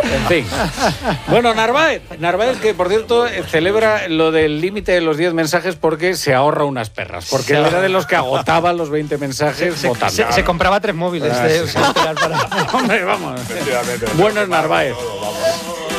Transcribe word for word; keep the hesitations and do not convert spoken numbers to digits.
En fin. Bueno, Narváez, Narváez que, por cierto, celebra lo del límite de los diez mensajes porque se ahorra unas perras. Porque él era de los que agotaba los veinte mensajes se, votando. se, se compraba tres móviles. Ah, de, sí. para... Hombre, vamos. Bueno, Narváez.